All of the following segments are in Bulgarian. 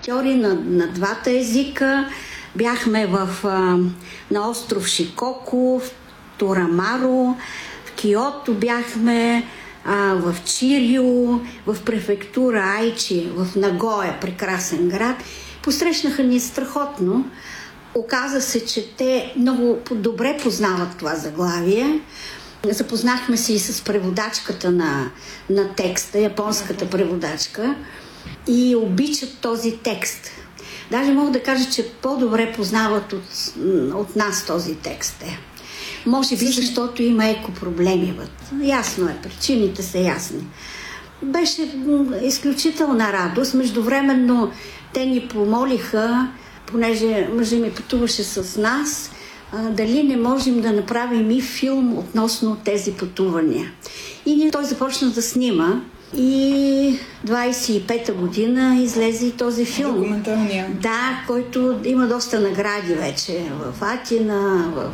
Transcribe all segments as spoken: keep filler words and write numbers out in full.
актьори на, на двата езика. Бяхме в, а, на остров Шикоку, в Торамаро, в Киото бяхме, а, в Чирио, в префектура Айчи, в Нагоя, прекрасен град. Посрещнаха ни страхотно. Оказа се, че те много добре познават това заглавие. Запознахме се и с преводачката на, на текста, японската преводачка, и обичат този текст. Даже мога да кажа, че по-добре познават от, от нас този текст. Може би, защото има екопроблеми. Ясно е, причините са ясни. Беше изключителна радост. Междувременно те ни помолиха, понеже мъжа ми пътуваше с нас, дали не можем да направим и филм относно тези пътувания. И той започна да снима. И двайсет и пета година излезе и този филм. Документалния. Да, който има доста награди вече в Атина, в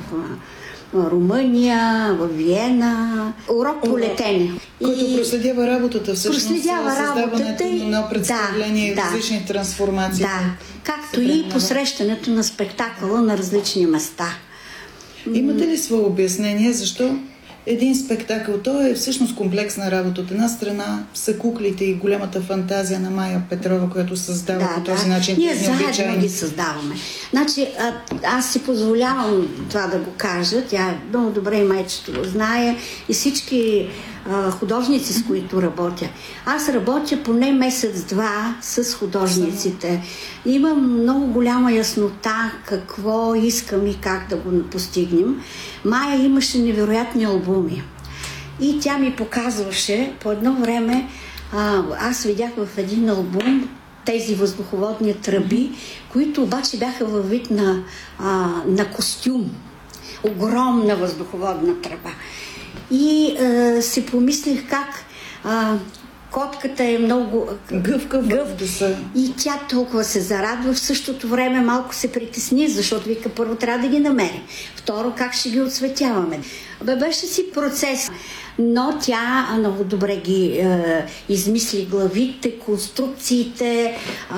Румъния, в Виена. Урок по летене. Който и проследява работата, всъщност проследява работата и на представление, да, различни да, трансформации. Да, както и посрещането на спектакъла на различни места. Имате ли свое обяснение защо един спектакъл, той е всъщност комплексна работа? От една страна са куклите и голямата фантазия на Майя Петрова, която създава да, по този да. начин. Ние заедно ги създаваме. Значи, а, аз си позволявам това да го кажа. Тя много добре и майчето го знае. И всички а, художници, с които работя. Аз работя поне месец-два с художниците. Имам много голяма яснота какво искам и как да го постигнем. Майя имаше невероятни албуми. И тя ми показваше, по едно време, а, аз видях в един албум тези въздуховодни тръби, които обаче бяха във вид на, а, на костюм. Огромна въздуховодна тръба. И а, си помислих как а, котката е много гъвкава гъв, да са. И тя толкова се зарадва. В същото време малко се притесни, защото вика, първо трябва да ги намерим. Второ, как ще ги отцветяваме. Бе, беше си процес. Но тя много добре ги е, измисли главите, конструкциите. Е,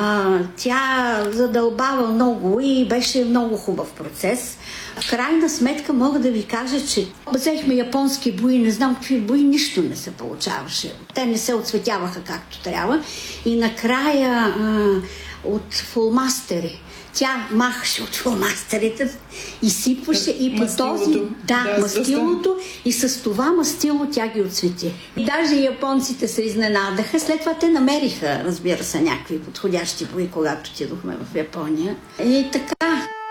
тя задълбава много и беше много хубав процес. В крайна сметка мога да ви кажа, че взехме японски бои, не знам какви бои, нищо не се получаваше. Те не се отцветяваха както трябва. И накрая е, от фулмастери тя махаше от фломастерите и сипваше и по този... Да, да, мастилото и с това мастило тя ги отцвети. И даже японците се изненадаха. След това те намериха, разбира се, някакви подходящи бои, когато отидохме в Япония. И така...